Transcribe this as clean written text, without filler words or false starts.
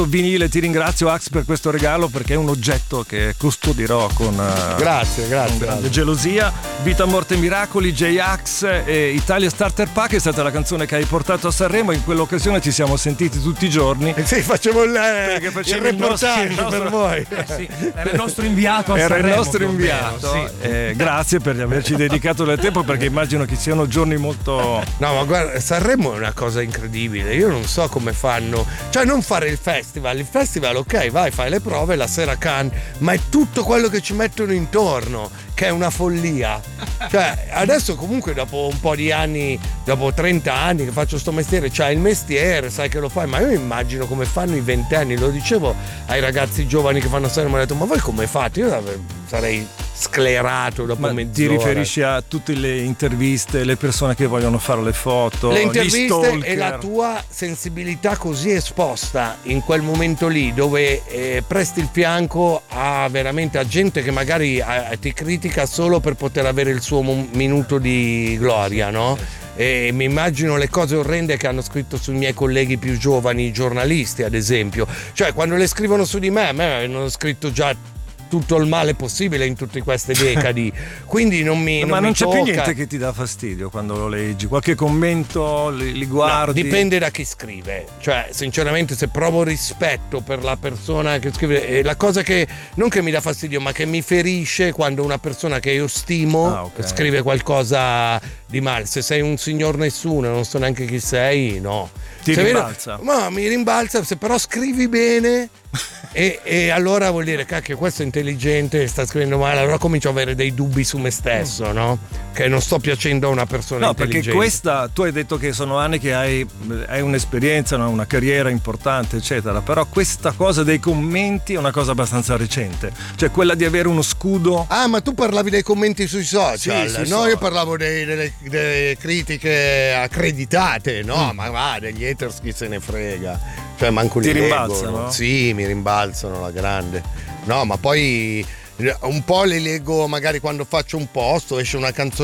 vinile. Ti ringrazio, Ax, per questo regalo, perché è un oggetto che custodirò con grazie grande gelosia. Vita, Morte e Miracoli, J-Ax e Italia Starter Pack è stata la canzone che hai portato a Sanremo. In quell'occasione ci siamo sentiti tutti i giorni. Sì, facevo il reportage per voi. Sì, era il nostro inviato a Era Sanremo, il nostro inviato. sì. Grazie per averci dedicato del tempo, perché immagino che siano giorni molto... No, ma guarda, Sanremo è una cosa incredibile. Io non so come fanno. Cioè, non fare il festival, ok, vai, fai le prove, la sera Cannes, ma è tutto quello che ci mettono intorno, che è una follia. Cioè, adesso comunque dopo un po' di anni, dopo 30 anni che faccio sto mestiere, c'hai il mestiere, sai che lo fai, ma io mi immagino come fanno i 20 anni. Lo dicevo ai ragazzi giovani che fanno Sanremo, ho detto, ma voi come fate? Io sarei sclerato dopo mezz'ora. Ti riferisci a tutte le interviste, le persone che vogliono fare le foto, le interviste gli stalker. E la tua sensibilità così esposta in quel momento lì, dove presti il fianco a veramente a gente che magari ti critica solo per poter avere il suo minuto di gloria, no? E mi immagino le cose orrende che hanno scritto sui miei colleghi più giovani, giornalisti ad esempio. Cioè, quando le scrivono su di me, a me hanno scritto già tutto il male possibile in tutte queste decadi, quindi non mi ma non c'è tocca. più niente che ti dà fastidio quando lo leggi? Qualche commento li guardi? No, dipende da chi scrive. Cioè, sinceramente, se provo rispetto per la persona che scrive, la cosa che non che mi dà fastidio, ma che mi ferisce, quando una persona che io stimo scrive qualcosa di male. Se sei un signor nessuno, non so neanche chi sei, no. Ti rimbalza? Ma mi rimbalza, se però scrivi bene. E allora vuol dire, cacchio, questo è intelligente, sta scrivendo male, allora comincio a avere dei dubbi su me stesso, no? Che non sto piacendo a una persona intelligente. Perché questa, tu hai detto che sono anni che hai un'esperienza, una carriera importante, eccetera, però questa cosa dei commenti è una cosa abbastanza recente, cioè quella di avere uno scudo. Ah, ma tu parlavi dei commenti sui social, sì, no? Io parlavo delle critiche accreditate, no? Ma va, degli haters chi se ne frega. Cioè, manco li leggo. Ti rimbalzano? Sì, mi rimbalzano la grande. No, ma poi un po' le leggo magari quando faccio un post o esce una canzone